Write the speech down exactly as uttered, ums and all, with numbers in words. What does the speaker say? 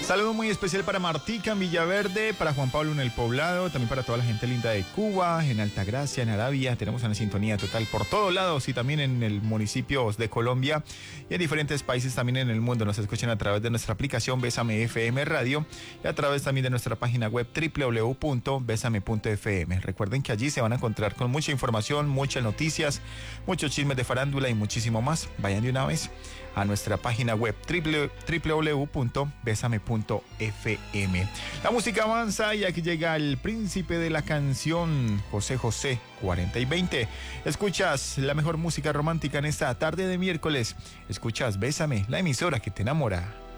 Saludo muy especial para Martica en Villaverde, para Juan Pablo en El Poblado, también para toda la gente linda de Cuba, en Altagracia, en Arabia. Tenemos una sintonía total por todos lados y también en el municipio de Colombia y en diferentes países también en el mundo. Nos escuchan a través de nuestra aplicación Bésame F M Radio y a través también de nuestra página web doble u doble u doble u punto besame punto f m. Recuerden que allí se van a encontrar con mucha información, muchas noticias, muchos chismes de farándula y muchísimo más. Vayan de una vez a nuestra página web doble u doble u doble u punto besame punto f m. La música avanza y aquí llega el príncipe de la canción, José José, cuarenta y veinte. Escuchas la mejor música romántica en esta tarde de miércoles. Escuchas Bésame, la emisora que te enamora.